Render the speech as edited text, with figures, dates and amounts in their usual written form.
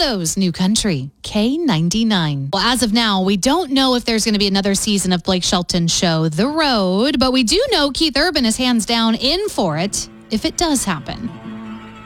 Chicago's new country, K99. Well, as of now, we don't know if there's going to be another season of Blake Shelton's show, The Road, but we do know Keith Urban is hands down in for it if it does happen.